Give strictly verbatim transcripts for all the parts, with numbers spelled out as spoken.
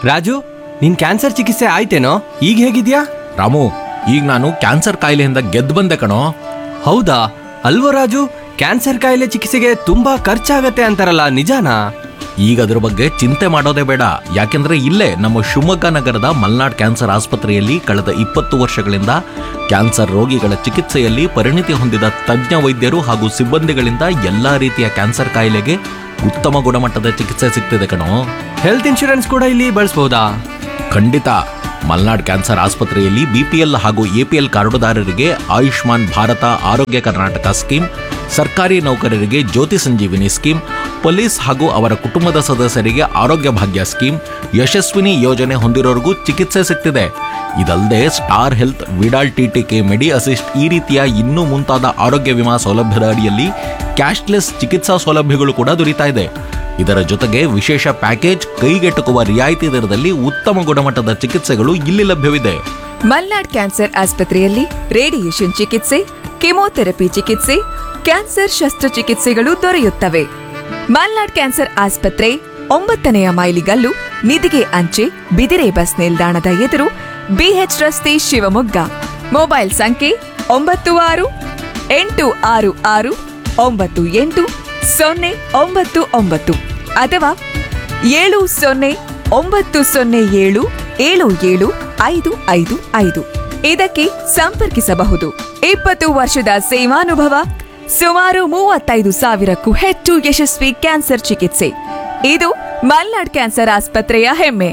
ರಾಜು, ನಿನ್ ಕ್ಯಾನ್ಸರ್ ಚಿಕಿತ್ಸೆ ಆಯ್ತೇನೋ? ಈಗ ಹೇಗಿದ್ಯಾ? ರಾಮು, ಈಗ ನಾನು ಕ್ಯಾನ್ಸರ್ ಕಾಯಿಲೆಯಿಂದ ಗೆದ್ದು ಬಂದೆ ಕಣೋ. ಹೌದಾ? ಅಲ್ವೋ ರಾಜು, ಕ್ಯಾನ್ಸರ್ ಕಾಯಿಲೆ ಚಿಕಿತ್ಸೆಗೆ ತುಂಬಾ ಖರ್ಚಾಗತ್ತೆ ಅಂತಾರಲ್ಲ, ನಿಜಾನಾ? ಈಗ ಅದ್ರ ಬಗ್ಗೆ ಚಿಂತೆ ಮಾಡೋದೇ ಬೇಡ. ಯಾಕೆಂದ್ರೆ ಇಲ್ಲೇ ನಮ್ಮ ಶಿವಮೊಗ್ಗ ನಗರದ ಮಲ್ನಾಡ್ ಕ್ಯಾನ್ಸರ್ ಆಸ್ಪತ್ರೆಯಲ್ಲಿ ಕಳೆದ ಇಪ್ಪತ್ತು ವರ್ಷಗಳಿಂದ ಕ್ಯಾನ್ಸರ್ ರೋಗಿಗಳ ಚಿಕಿತ್ಸೆಯಲ್ಲಿ ಪರಿಣಿತಿ ಹೊಂದಿದ ತಜ್ಞ ವೈದ್ಯರು ಹಾಗೂ ಸಿಬ್ಬಂದಿಗಳಿಂದ ಎಲ್ಲಾ ರೀತಿಯ ಕ್ಯಾನ್ಸರ್ ಕಾಯಿಲೆಗೆ ಉತ್ತಮ ಗುಣಮಟ್ಟದ ಚಿಕಿತ್ಸೆ ಸಿಗ್ತಿದೆ ಕಣೋ. ಹೆಲ್ತ್ ಇನ್ಶೂರೆನ್ಸ್ ಕೂಡ ಇಲ್ಲಿ ಬಳಸಬಹುದಾ? ಖಂಡಿತ. ಮಲ್ನಾಡ್ ಕ್ಯಾನ್ಸರ್ ಆಸ್ಪತ್ರೆಯಲ್ಲಿ ಬಿಪಿಎಲ್ ಹಾಗೂ ಎಪಿಎಲ್ ಕಾರ್ಡುದಾರರಿಗೆ ಆಯುಷ್ಮಾನ್ ಭಾರತ ಆರೋಗ್ಯ ಕರ್ನಾಟಕ ಸ್ಕೀಮ್, ಸರ್ಕಾರಿ ನೌಕರರಿಗೆ ಜ್ಯೋತಿ ಸಂಜೀವಿನಿ ಸ್ಕೀಮ್, ಪೊಲೀಸ್ ಹಾಗೂ ಅವರ ಕುಟುಂಬದ ಸದಸ್ಯರಿಗೆ ಆರೋಗ್ಯ ಭಾಗ್ಯ ಸ್ಕೀಮ್, ಯಶಸ್ವಿನಿ ಯೋಜನೆ ಹೊಂದಿರೋರಿಗೂ ಚಿಕಿತ್ಸೆ ಸಿಗ್ತಿದೆ. ಇದಲ್ಲದೆ ಸ್ಟಾರ್ ಹೆಲ್ತ್, ವಿಡಾಲ್ ಟಿಟಿಕೆ, ಮೆಡಿ ಅಸಿಸ್ಟ್ ಈ ರೀತಿಯ ಇನ್ನೂ ಮುಂತಾದ ಆರೋಗ್ಯ ವಿಮಾ ಸೌಲಭ್ಯದ ಅಡಿಯಲ್ಲಿ ಕ್ಯಾಶ್ಲೆಸ್ ಚಿಕಿತ್ಸಾ ಸೌಲಭ್ಯಗಳು ಕೂಡ ದೊರೀತಾ ಇದೆ. ಇದರ ಜೊತೆಗೆ ವಿಶೇಷ ಪ್ಯಾಕೇಜ್, ಕೈಗೆಟುಕುವ ರಿಯಾಯಿತಿ ದರದಲ್ಲಿ ಉತ್ತಮ ಗುಣಮಟ್ಟದ ಚಿಕಿತ್ಸೆಗಳು ಇಲ್ಲಿ ಲಭ್ಯವಿದೆ. ಮಲ್ನಾಡ್ ಕ್ಯಾನ್ಸರ್ ಆಸ್ಪತ್ರೆಯಲ್ಲಿ ರೇಡಿಯೇಷನ್ ಚಿಕಿತ್ಸೆ, ಕೆಮೊಥೆರಪಿ ಚಿಕಿತ್ಸೆ, ಕ್ಯಾನ್ಸರ್ ಶಸ್ತ್ರಚಿಕಿತ್ಸೆಗಳು ದೊರೆಯುತ್ತವೆ. ಮಲ್ನಾಡ್ ಕ್ಯಾನ್ಸರ್ ಆಸ್ಪತ್ರೆ ಒಂಬತ್ತನೆಯ ಮೈಲಿಗಲ್ಲು, ನಿಧಿಗೆ ಅಂಚೆ, ಬಿದಿರೆ ಬಸ್ ನಿಲ್ದಾಣದ ಎದುರು, ಬಿಎಚ್ ರಸ್ತೆ, ಶಿವಮೊಗ್ಗ. ಮೊಬೈಲ್ ಸಂಖ್ಯೆ ಒಂಬತ್ತು ಆರು ಎಂಟು ಆರು ಆರು ಒಂಬತ್ತು ಎಂಟು ಸೊನ್ನೆ ಒಂಬತ್ತು ಒಂಬತ್ತು ಅಥವಾ ಏಳು ಸೊನ್ನೆ ಒಂಬತ್ತು ಸೊನ್ನೆ ಏಳು ಏಳು ಏಳು ಐದು ಐದು ಐದು ಇದಕ್ಕೆ ಸಂಪರ್ಕಿಸಬಹುದು. ಇಪ್ಪತ್ತು ವರ್ಷದ ಸೇವಾನುಭವ, ಸುಮಾರು ಮೂವತ್ತೈದು ಸಾವಿರಕ್ಕೂ ಹೆಚ್ಚು ಯಶಸ್ವಿ ಕ್ಯಾನ್ಸರ್ ಚಿಕಿತ್ಸೆ. ಇದು ಮಲ್ನಾಡ್ ಕ್ಯಾನ್ಸರ್ ಆಸ್ಪತ್ರೆಯ ಹೆಮ್ಮೆ.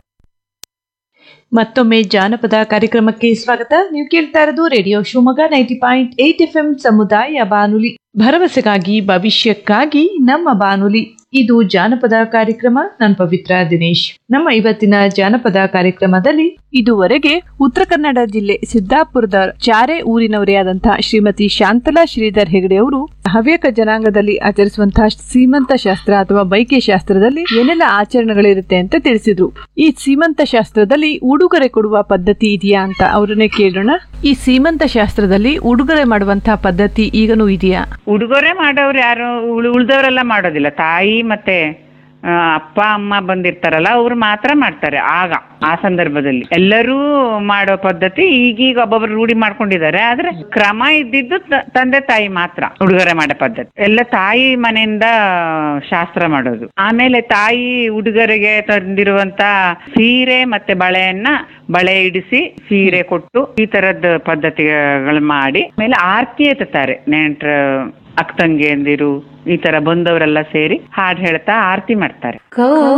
ಮತ್ತೊಮ್ಮೆ ಜಾನಪದ ಕಾರ್ಯಕ್ರಮಕ್ಕೆ ಸ್ವಾಗತ. ನೀವು ಕೇಳ್ತಾ ಇರೋದು radio Shivamogga ninety point eight F M ಸಮುದಾಯ ಬಾನುಲಿ, ಭರವಸೆಗಾಗಿ ಭವಿಷ್ಯಕ್ಕಾಗಿ ನಮ್ಮ ಬಾನುಲಿ. ಇದು ಜಾನಪದ ಕಾರ್ಯಕ್ರಮ. ನಾನು ಪವಿತ್ರ ದಿನೇಶ್. ನಮ್ಮ ಇವತ್ತಿನ ಜಾನಪದ ಕಾರ್ಯಕ್ರಮದಲ್ಲಿ ಇದುವರೆಗೆ ಉತ್ತರ ಕನ್ನಡ ಜಿಲ್ಲೆ ಸಿದ್ದಾಪುರದ ಚಾರೆ ಊರಿನವರೇ ಆದಂತಹ ಶ್ರೀಮತಿ ಶಾಂತಲಾ ಶ್ರೀಧರ್ ಹೆಗಡೆ ಅವರು ಹವ್ಯಕ ಜನಾಂಗದಲ್ಲಿ ಆಚರಿಸುವಂತಹ ಸೀಮಂತ ಶಾಸ್ತ್ರ ಅಥವಾ ಬೈಕೆ ಶಾಸ್ತ್ರದಲ್ಲಿ ಏನೆಲ್ಲ ಆಚರಣೆಗಳಿರುತ್ತೆ ಅಂತ ತಿಳಿಸಿದ್ರು. ಈ ಸೀಮಂತ ಶಾಸ್ತ್ರದಲ್ಲಿ ಉಡುಗೊರೆ ಕೊಡುವ ಪದ್ಧತಿ ಇದೆಯಾ ಅಂತ ಅವರನ್ನೇ ಕೇಳೋಣ. ಈ ಸೀಮಂತ ಶಾಸ್ತ್ರದಲ್ಲಿ ಉಡುಗೊರೆ ಮಾಡುವಂತಹ ಪದ್ಧತಿ ಈಗನೂ ಇದೆಯಾ? ಉಡುಗೊರೆ ಮಾಡೋರು ಯಾರು ಉಳ್ದವರೆಲ್ಲ ಮಾಡೋದಿಲ್ಲ. ತಾಯಿ ಮತ್ತೆ ಅಪ್ಪ ಅಮ್ಮ ಬಂದಿರ್ತಾರಲ್ಲ ಅವ್ರು ಮಾತ್ರ ಮಾಡ್ತಾರೆ. ಆಗ ಆ ಸಂದರ್ಭದಲ್ಲಿ ಎಲ್ಲರೂ ಮಾಡೋ ಪದ್ಧತಿ ಈಗೀಗ ಒಬ್ಬೊಬ್ರು ರೂಢಿ ಮಾಡ್ಕೊಂಡಿದ್ದಾರೆ. ಆದ್ರೆ ಕ್ರಮ ಇದ್ದಿದ್ದು ತಂದೆ ತಾಯಿ ಮಾತ್ರ ಉಡುಗೊರೆ ಮಾಡೋ ಪದ್ಧತಿ. ಎಲ್ಲ ತಾಯಿ ಮನೆಯಿಂದ ಶಾಸ್ತ್ರ ಮಾಡೋದು. ಆಮೇಲೆ ತಾಯಿ ಉಡುಗೊರೆಗೆ ತಂದಿರುವಂತ ಸೀರೆ ಮತ್ತೆ ಬಳೆಯನ್ನ ಬಳೆ ಇಡಿಸಿ ಸೀರೆ ಕೊಟ್ಟು ಈ ತರದ ಪದ್ಧತಿಗಳು ಮಾಡಿ ಆಮೇಲೆ ಆರತಿ ಎತ್ತಾರೆ. ನೆಂಟ್ರ ಅಕ್ಕ ತಂಗಿಯಂದಿರು ಈ ತರ ಬಂದವರೆಲ್ಲ ಸೇರಿ ಹಾಡು ಹೇಳ್ತಾ ಆರತಿ ಮಾಡ್ತಾರೆ.